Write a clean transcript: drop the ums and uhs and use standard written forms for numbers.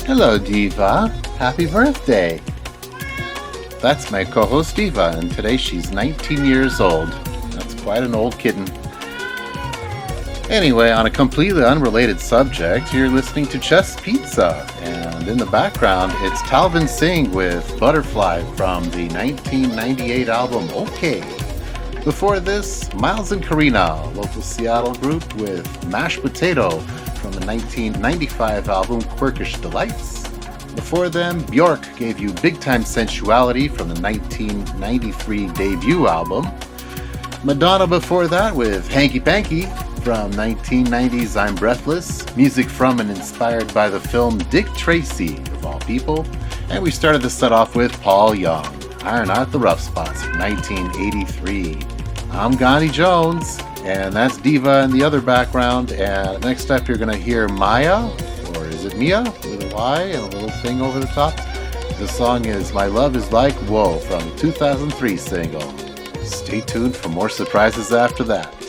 Hello, Diva. Happy birthday. That's my co-host Diva, and today she's 19 years old. That's quite an old kitten. Anyway, on a completely unrelated subject, you're listening to Chess Pizza, and in the background, it's Talvin Singh with Butterfly from the 1998 album OK. Before this, Miles and Karina, a local Seattle group, with Mashed Potato from the 1995 album Quirkish Delights. Before them, Bjork gave you Big Time Sensuality from the 1993 debut album. Madonna before that with Hanky Panky from 1990's I'm Breathless, music from and inspired by the film Dick Tracy, of all people. And we started the set off with Paul Young, Iron Out the Rough Spots from 1983. I'm Gandhi Jones, and that's Diva in the other background. And next up, you're going to hear Maya, or is it Mia, with a Y and a little thing over the top. The song is My Love Is Like Whoa from the 2003 single. Stay tuned for more surprises after that.